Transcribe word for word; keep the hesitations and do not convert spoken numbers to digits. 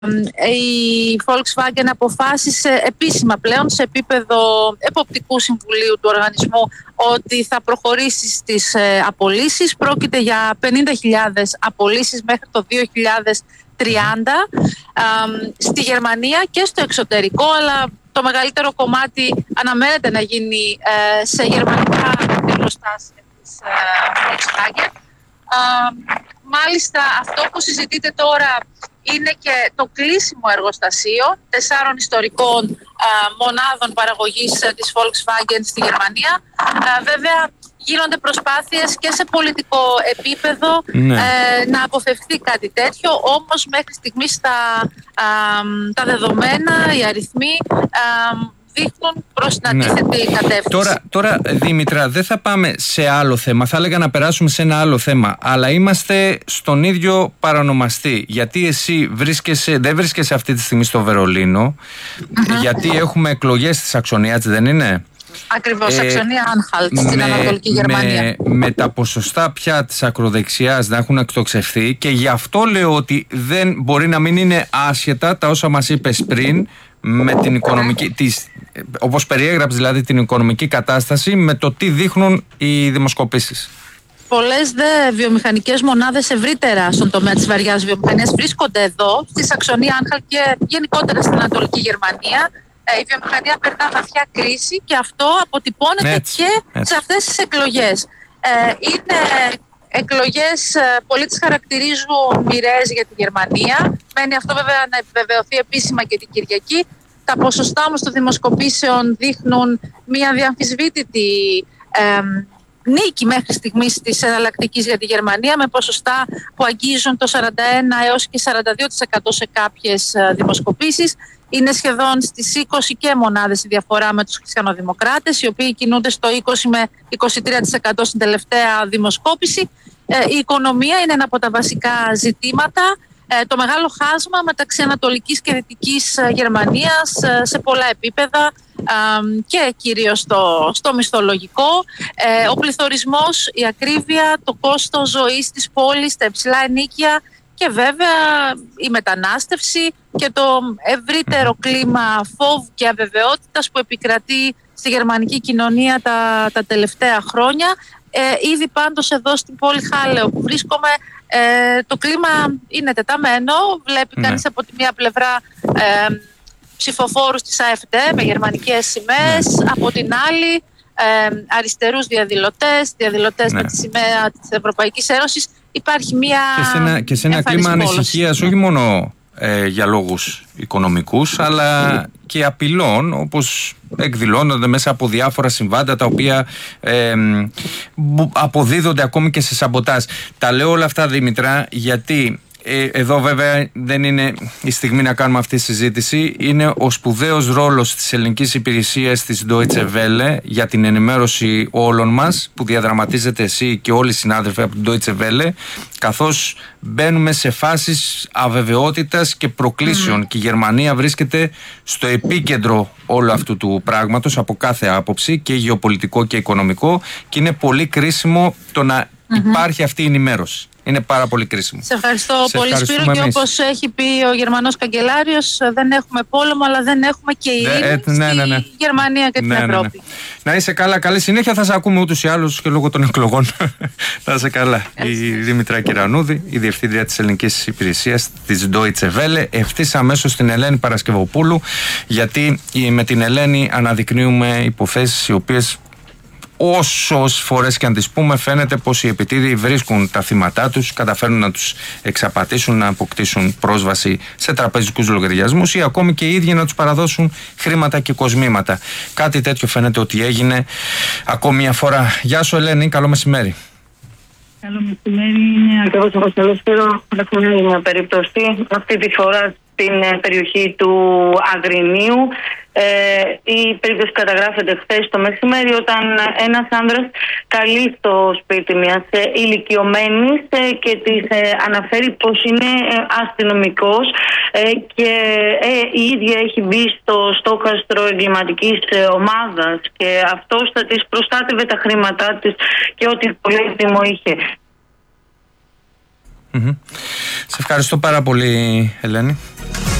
Η Volkswagen αποφάσισε επίσημα πλέον σε επίπεδο εποπτικού συμβουλίου του οργανισμού ότι θα προχωρήσει στις απολύσεις. Πρόκειται για πενήντα χιλιάδες απολύσεις μέχρι το δύο χιλιάδες τριάντα στη Γερμανία και στο εξωτερικό, αλλά το μεγαλύτερο κομμάτι αναμένεται να γίνει σε γερμανικά εργοστάσια της Volkswagen. Μάλιστα, αυτό που συζητείτε τώρα είναι και το κλείσιμο εργοστασίων τεσσάρων ιστορικών α, μονάδων παραγωγής α, της Volkswagen στη Γερμανία. Α, βέβαια, γίνονται προσπάθειες και σε πολιτικό επίπεδο ναι. ε, να αποφευθεί κάτι τέτοιο, όμως μέχρι στιγμής τα, α, τα δεδομένα, οι αριθμοί α, δείχνουν προς την αντίθετη ναι. κατεύθυνση. Τώρα, τώρα, Δήμητρα, δεν θα πάμε σε άλλο θέμα. Θα έλεγα να περάσουμε σε ένα άλλο θέμα. Αλλά είμαστε στον ίδιο παρανομαστή. Γιατί εσύ βρίσκεσαι, δεν βρίσκεσαι αυτή τη στιγμή στο Βερολίνο, mm-hmm. γιατί έχουμε εκλογές στη Σαξονία, έτσι δεν είναι? Ακριβώς, Σαξονία Άνχαλτ στην με, Ανατολική Γερμανία. Με, με τα ποσοστά πια της ακροδεξιάς να έχουν εκτοξευθεί, και γι' αυτό λέω ότι δεν μπορεί να μην είναι άσχετα τα όσα μας είπες πριν, με την οικονομική, της, όπως περιέγραψε δηλαδή την οικονομική κατάσταση, με το τι δείχνουν οι δημοσκοπήσεις. Πολλές δε βιομηχανικές μονάδες ευρύτερα στον τομέα της βαριάς βιομηχανίας βρίσκονται εδώ, στη Σαξονία Άνχαλτ και γενικότερα στην Ανατολική Γερμανία. Η βιομηχανία περνά βαθιά κρίση και αυτό αποτυπώνεται έτσι, και έτσι. σε αυτές τις εκλογές. Ε, είναι εκλογές, πολλοί τις χαρακτηρίζουν μοιραίες για τη Γερμανία. Μένει αυτό βέβαια να επιβεβαιωθεί επίσημα και την Κυριακή. Τα ποσοστά όμως των δημοσκοπήσεων δείχνουν μια διαμφισβήτητη ε, νίκη μέχρι στιγμής της εναλλακτικής για τη Γερμανία, με ποσοστά που αγγίζουν το σαράντα ένα έως και σαράντα δύο τοις εκατό σε κάποιες δημοσκοπήσεις. Είναι σχεδόν στις είκοσι και μονάδες η διαφορά με τους χριστιανοδημοκράτες, οι οποίοι κινούνται στο είκοσι με είκοσι τρία τοις εκατό στην τελευταία δημοσκόπηση. Η οικονομία είναι ένα από τα βασικά ζητήματα. Το μεγάλο χάσμα μεταξύ Ανατολικής και Δυτικής Γερμανίας σε πολλά επίπεδα και κυρίως στο, στο μισθολογικό. Ο πληθωρισμός, η ακρίβεια, το κόστος ζωής της πόλης, τα υψηλά ενοίκια και βέβαια η μετανάστευση και το ευρύτερο κλίμα φόβου και αβεβαιότητας που επικρατεί στη γερμανική κοινωνία τα, τα τελευταία χρόνια. Ε, ήδη πάντως εδώ στην πόλη Χάλεο που βρίσκομαι, ε, το κλίμα είναι τεταμένο. Βλέπει ναι. κανείς από τη μία πλευρά ε, ψηφοφόρους της ΑΕΦΔ με γερμανικές σημαίες, ναι. από την άλλη ε, αριστερούς διαδηλωτές, διαδηλωτές ναι. με τη σημαία της Ευρωπαϊκής Ένωσης. Υπάρχει μια και σε ένα, και σε ένα κλίμα ανησυχίας, όχι μόνο ε, για λόγους οικονομικούς, αλλά και απειλών, όπως εκδηλώνονται μέσα από διάφορα συμβάντα τα οποία ε, αποδίδονται ακόμη και σε σαμποτάζ. Τα λέω όλα αυτά, Δήμητρα, γιατί ε, εδώ βέβαια δεν είναι η στιγμή να κάνουμε αυτή τη συζήτηση. Είναι ο σπουδαίος ρόλος της ελληνικής υπηρεσίας της Deutsche Welle για την ενημέρωση όλων μας, που διαδραματίζετε εσύ και όλοι οι συνάδελφοι από την Deutsche Welle, καθώς μπαίνουμε σε φάσεις αβεβαιότητας και προκλήσεων mm. και η Γερμανία βρίσκεται στο επίκεντρο όλου αυτού του πράγματος από κάθε άποψη, και γεωπολιτικό και οικονομικό, και είναι πολύ κρίσιμο το να mm-hmm. υπάρχει αυτή η ενημέρωση. Είναι πάρα πολύ κρίσιμο. Σε ευχαριστώ Σε πολύ, Σπύρο. Και όπως έχει πει ο Γερμανός καγκελάριος, δεν έχουμε πόλεμο, αλλά δεν έχουμε και ειρήνη ε, ε, ναι, ναι, ναι. στη Γερμανία και ναι, την ναι, Ευρώπη. Ναι, ναι. Να είσαι καλά, καλή συνέχεια. Θα σε ακούμε ούτως ή άλλως και λόγω των εκλογών. Να είσαι καλά. Έτσι. Η Δήμητρα Κυρανούδη, η Διευθύντρια της Ελληνικής Υπηρεσίας της Deutsche Welle. Ευθύς αμέσως στην Ελένη Παρασκευοπούλου, γιατί με την Ελένη αναδεικνύουμε υποθέσεις οι οποίες, όσες φορές και αν τις πούμε, φαίνεται πως οι επιτίδιοι βρίσκουν τα θύματά τους, καταφέρνουν να τους εξαπατήσουν, να αποκτήσουν πρόσβαση σε τραπεζικούς λογαριασμούς ή ακόμη και οι ίδιοι να τους παραδώσουν χρήματα και κοσμήματα. Κάτι τέτοιο φαίνεται ότι έγινε ακόμη μια φορά. Γεια σου, Ελένη, καλό μεσημέρι. Καλό μεσημέρι, είναι ακριβώς όπως το λέω. Έχουμε μια περίπτωση αυτή τη φορά στην περιοχή του Αγρινίου. Ε, η περίπτωση καταγράφεται χθες το μεσημέρι, όταν ένας άνδρας καλεί στο σπίτι μιας ε, ηλικιωμένης ε, και της ε, αναφέρει πως είναι ε, αστυνομικός ε, και ε, η ίδια έχει μπει στο στόχαστρο εγκληματικής ε, ομάδας και αυτός θα της προστάτευε τα χρήματά της και ό,τι πολύτιμο είχε. Mm-hmm. Σε ευχαριστώ πάρα πολύ, Ελένη.